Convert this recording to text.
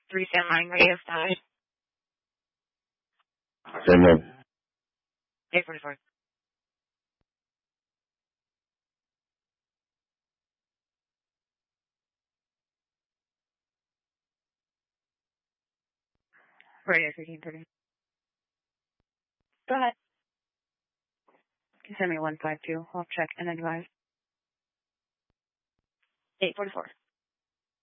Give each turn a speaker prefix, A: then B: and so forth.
A: 3 stand line, radio 5.
B: Same one.
A: 844. Radio 1330. Go ahead. You can send me 152. I'll check and advise. 844.